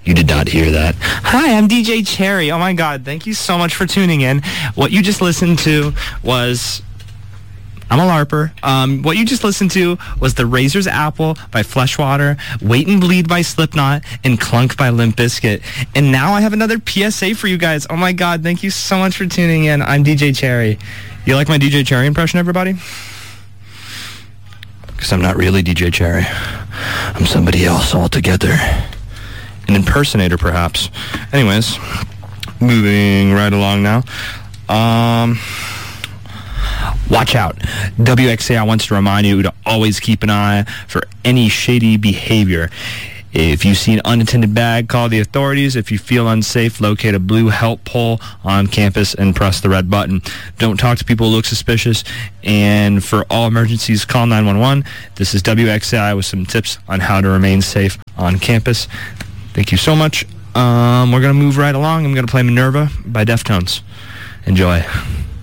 You did not hear that. Hi, I'm DJ Cherry. Oh my God, thank you so much for tuning in. What you just listened to was... I'm a LARPer. What you just listened to was The Razor's Apple by Fleshwater, Wait and Bleed by Slipknot, and Clunk by Limp Bizkit. And now I have another PSA for you guys. Oh my God, thank you so much for tuning in. I'm DJ Cherry. You like my DJ Cherry impression, everybody? Because I'm not really DJ Cherry. I'm somebody else altogether. An impersonator, perhaps. Anyways, moving right along now. Watch out. WXAI wants to remind you to always keep an eye for any shady behavior. If you see an unattended bag, call the authorities. If you feel unsafe, locate a blue help pole on campus and press the red button. Don't talk to people who look suspicious. And for all emergencies, call 911. This is WXAI with some tips on how to remain safe on campus. Thank you so much. We're going to move right along. I'm going to play Minerva by Deftones. Enjoy.